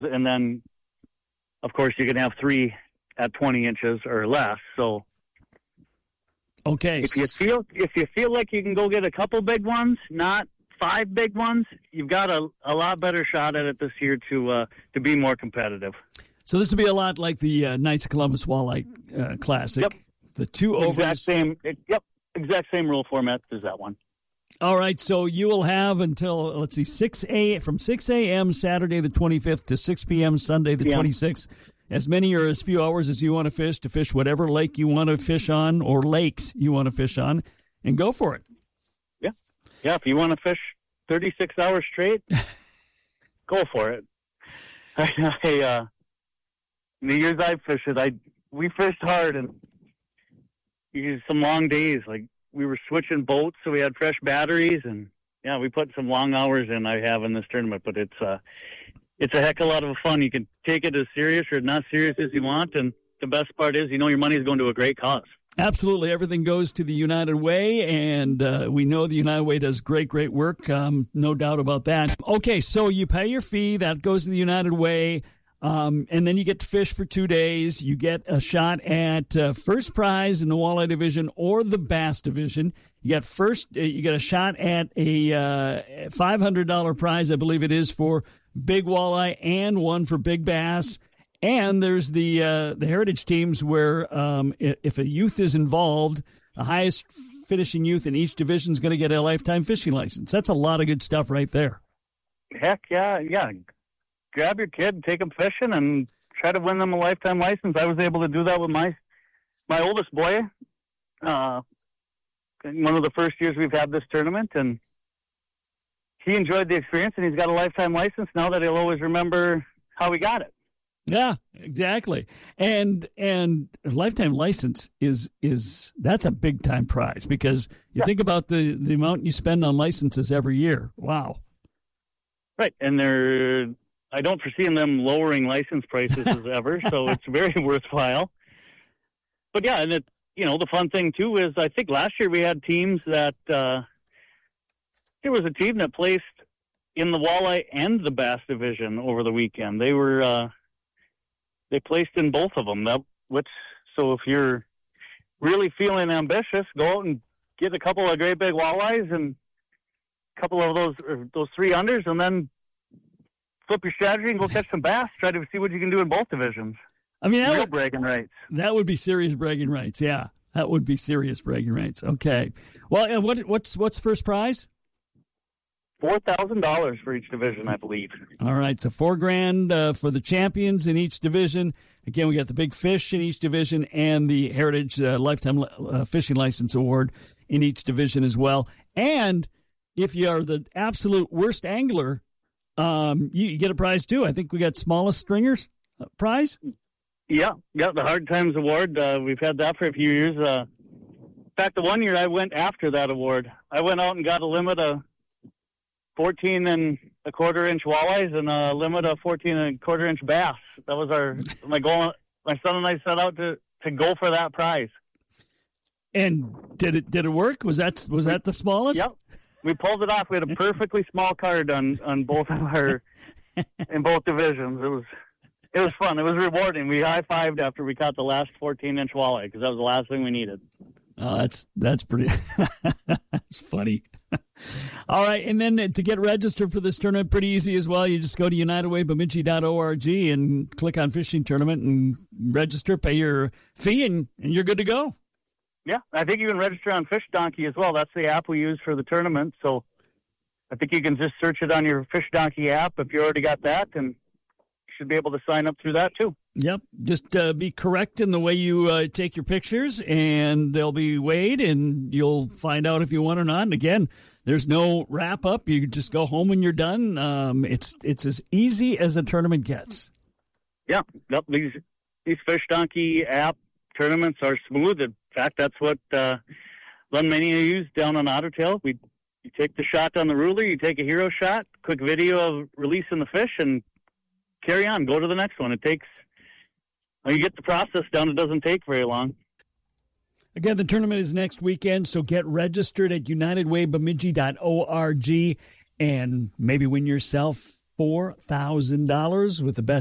and then, of course, you can have 3 at 20 inches or less. So, okay, if you feel like you can go get a couple big ones, not 5 big ones, you've got a lot better shot at it this year to be more competitive. So this would be a lot like the Knights of Columbus Walleye Classic. Yep. The 2 overs. Exact same rule format as that one. All right, so you will have until, let's see, from 6 a.m. Saturday the 25th to 6 p.m. Sunday the 26th, as many or as few hours as you want to fish whatever lake you want to fish on or lakes you want to fish on, and go for it. Yeah. Yeah, if you want to fish 36 hours straight, go for it. The years I've fished it, we fished hard, and some long days, like we were switching boats, so we had fresh batteries, and we put some long hours in. I have in this tournament, but it's a heck of a lot of fun. You can take it as serious or not serious as you want, and the best part is, your money is going to a great cause. Absolutely, everything goes to the United Way, and we know the United Way does great work. No doubt about that. Okay, so you pay your fee that goes to the United Way. And then you get to fish for 2 days. You get a shot at first prize in the walleye division or the bass division. You get a shot at a $500 prize, I believe it is, for big walleye and one for big bass. And there's the heritage teams where if a youth is involved, the highest finishing youth in each division is going to get a lifetime fishing license. That's a lot of good stuff right there. Heck yeah. Grab your kid, take them fishing, and try to win them a lifetime license. I was able to do that with my oldest boy. One of the first years we've had this tournament, and he enjoyed the experience, and he's got a lifetime license now that he'll always remember how he got it. Yeah, exactly. And a lifetime license that's a big time prize, because you think about the amount you spend on licenses every year. Wow. Right, and I don't foresee them lowering license prices as ever, so it's very worthwhile. But yeah, and the fun thing too is, I think last year we had teams that there was a team that placed in the walleye and the bass division over the weekend. They placed in both of them. So if you're really feeling ambitious, go out and get a couple of great big walleyes and a couple of those 3 unders, and then flip your strategy and go catch some bass. Try to see what you can do in both divisions. I mean, real bragging rights. That would be serious bragging rights. Yeah, that would be serious bragging rights. Okay. Well, what's first prize? $4,000 for each division, I believe. All right, so $4,000 for the champions in each division. Again, we got the big fish in each division and the Heritage Lifetime Fishing License Award in each division as well. And if you are the absolute worst angler, you get a prize too. I think we got smallest stringers prize. Yeah, the Hard Times Award. We've had that for a few years. In fact, the one year I went after that award, I went out and got a limit of 14 1/4 inch walleyes and a limit of 14 1/4 inch bass. That was my goal. My son and I set out to go for that prize. And did it work? Was that the smallest? Yep. We pulled it off. We had a perfectly small card on both of in both divisions. It was fun. It was rewarding. We high-fived after we caught the last 14-inch walleye, because that was the last thing we needed. Oh, that's pretty. That's funny. All right, and then to get registered for this tournament, pretty easy as well. You just go to unitedwaybemidji.org and click on fishing tournament and register, pay your fee, and you're good to go. Yeah, I think you can register on Fish Donkey as well. That's the app we use for the tournament. So I think you can just search it on your Fish Donkey app if you already got that, and you should be able to sign up through that too. Yep. Just be correct in the way you take your pictures, and they'll be weighed, and you'll find out if you won or not. And again, there's no wrap up. You just go home when you're done. It's as easy as a tournament gets. Yeah. Yep. These Fish Donkey app tournaments are smooth. In fact, that's what Lunmania used down on Ottertail. You take the shot on the ruler, you take a hero shot, quick video of releasing the fish, and carry on. Go to the next one. You get the process down. It doesn't take very long. Again, the tournament is next weekend, so get registered at unitedwaybemidji.org and maybe win yourself $4,000 with the best